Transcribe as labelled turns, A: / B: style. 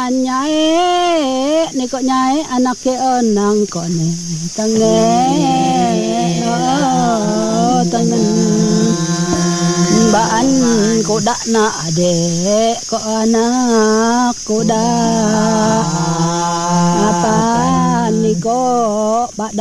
A: nyae ni kok nyae anake onang kok ne tange tangen baan kuda na adek kok anak kuda apa ni kok